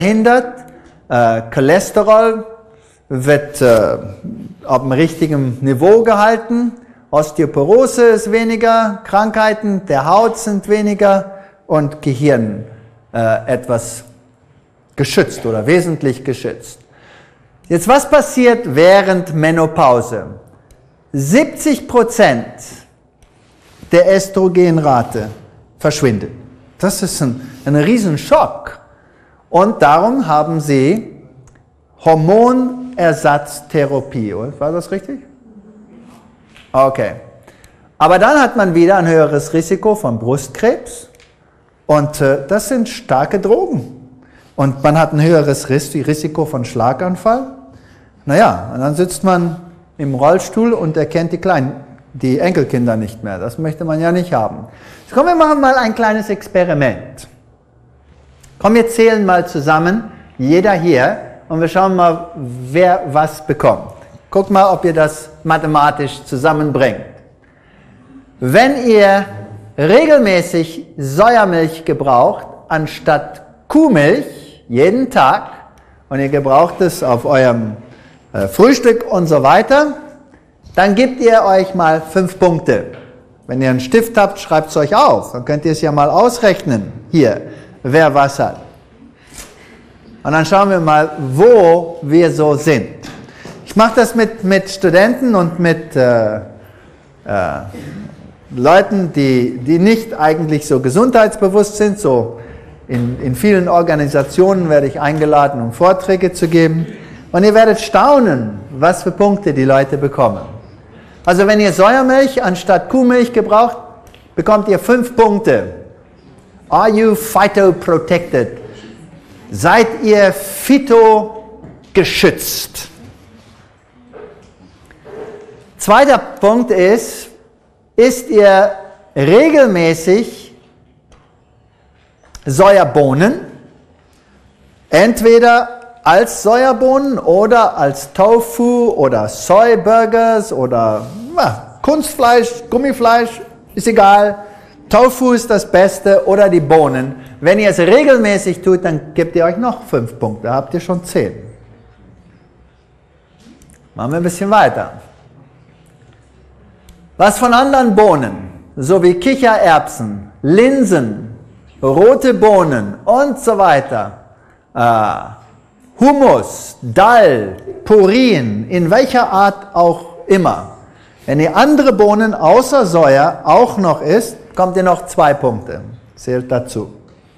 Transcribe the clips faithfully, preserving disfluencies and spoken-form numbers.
verhindert, äh, Cholesterol wird äh, auf dem richtigen Niveau gehalten, Osteoporose ist weniger, Krankheiten der Haut sind weniger und Gehirn äh, etwas geschützt oder wesentlich geschützt. Jetzt, was passiert während Menopause? siebzig Prozent der Östrogenrate verschwindet. Das ist ein, ein Riesenschock. Und darum haben sie Hormonersatztherapie. War das richtig? Okay. Aber dann hat man wieder ein höheres Risiko von Brustkrebs. Und äh, das sind starke Drogen. Und man hat ein höheres Risiko von Schlaganfall. Naja, und dann sitzt man im Rollstuhl und erkennt die Kleinen, die Enkelkinder nicht mehr. Das möchte man ja nicht haben. Jetzt kommen wir machen mal ein kleines Experiment. Komm, wir zählen mal zusammen, jeder hier, und wir schauen mal, wer was bekommt. Guckt mal, ob ihr das mathematisch zusammenbringt. Wenn ihr regelmäßig Sojamilch gebraucht, anstatt Kuhmilch, jeden Tag, und ihr gebraucht es auf eurem äh, Frühstück und so weiter, dann gebt ihr euch mal fünf Punkte. Wenn ihr einen Stift habt, schreibt es euch auf. Dann könnt ihr es ja mal ausrechnen, hier, wer was hat. Und dann schauen wir mal, wo wir so sind. Ich mache das mit, mit Studenten und mit äh, äh, Leuten, die, die nicht eigentlich so gesundheitsbewusst sind. So in, in vielen Organisationen werde ich eingeladen, um Vorträge zu geben. Und ihr werdet staunen, was für Punkte die Leute bekommen. Also wenn ihr Sojamilch anstatt Kuhmilch gebraucht, bekommt ihr fünf Punkte. Are you phytoprotected? Seid ihr phytogeschützt? Zweiter Punkt ist, isst ihr regelmäßig Sojabohnen? Entweder als Sojabohnen oder als Tofu oder Soyburgers oder na, Kunstfleisch, Gummifleisch, ist egal. Tofu ist das Beste oder die Bohnen. Wenn ihr es regelmäßig tut, dann gebt ihr euch noch fünf Punkte. Da habt ihr schon zehn. Machen wir ein bisschen weiter. Was von anderen Bohnen, so wie Kichererbsen, Linsen, rote Bohnen und so weiter, äh, Hummus, Dal, Purin, in welcher Art auch immer. Wenn ihr andere Bohnen außer Soja auch noch isst, kommt ihr noch zwei Punkte. Zählt dazu.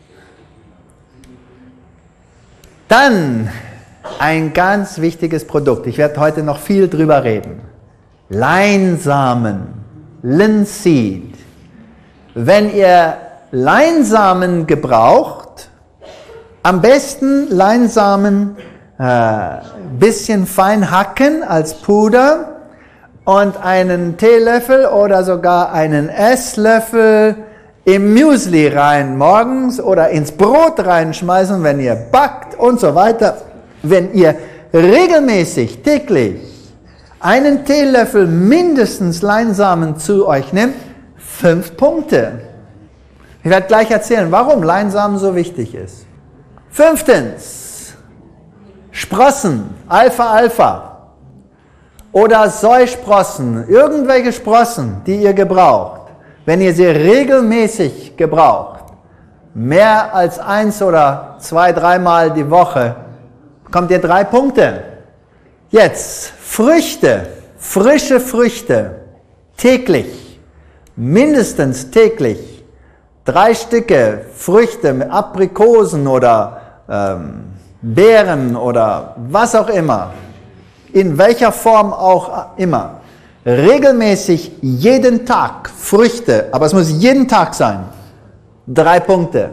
Dann ein ganz wichtiges Produkt. Ich werde heute noch viel drüber reden. Leinsamen, Linseed. Wenn ihr Leinsamen gebraucht, am besten Leinsamen äh, bisschen fein hacken als Puder und einen Teelöffel oder sogar einen Esslöffel im Müsli rein morgens oder ins Brot reinschmeißen, wenn ihr backt und so weiter. Wenn ihr regelmäßig, täglich einen Teelöffel mindestens Leinsamen zu euch nehmt, fünf Punkte. Ich werde gleich erzählen, warum Leinsamen so wichtig ist. Fünftens, Sprossen, Alfalfa oder Soisprossen, irgendwelche Sprossen, die ihr gebraucht. Wenn ihr sie regelmäßig gebraucht, mehr als eins oder zwei, dreimal die Woche, bekommt ihr drei Punkte. Jetzt Früchte, frische Früchte, täglich, mindestens täglich, drei Stücke Früchte mit Aprikosen oder ähm, Beeren oder was auch immer, in welcher Form auch immer, regelmäßig jeden Tag Früchte, aber es muss jeden Tag sein, drei Punkte.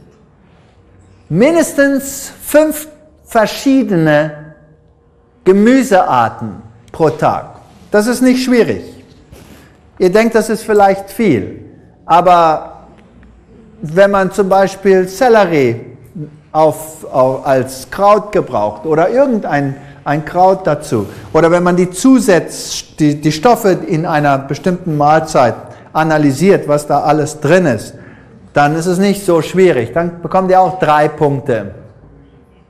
Mindestens fünf verschiedene Gemüsearten pro Tag. Das ist nicht schwierig. Ihr denkt, das ist vielleicht viel, aber wenn man zum Beispiel Sellerie auf, auf, als Kraut gebraucht oder irgendein ein Kraut dazu, oder wenn man die Zusatz, die, die Stoffe in einer bestimmten Mahlzeit analysiert, was da alles drin ist, dann ist es nicht so schwierig. Dann bekommt ihr auch drei Punkte.